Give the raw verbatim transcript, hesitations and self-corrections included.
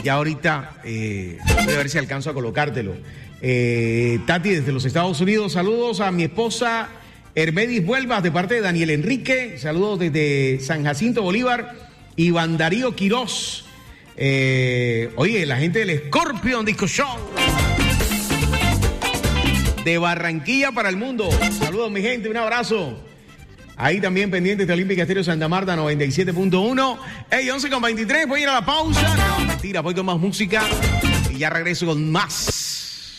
ya ahorita eh, voy a ver si alcanzo a colocártelo. Eh, Tati, desde los Estados Unidos, saludos a mi esposa Hermedis Vuelvas de parte de Daniel Enrique, saludos desde San Jacinto Bolívar, Iván Darío Quirós. Eh, oye, la gente del Scorpion Disco Show de Barranquilla para el mundo. Saludos, mi gente, un abrazo. Ahí también pendientes de Olímpica Estéreo Santa Marta noventa y siete punto uno. Hey, once con veintitrés, voy a ir a la pausa. No, mentira, voy con más música y ya regreso con más.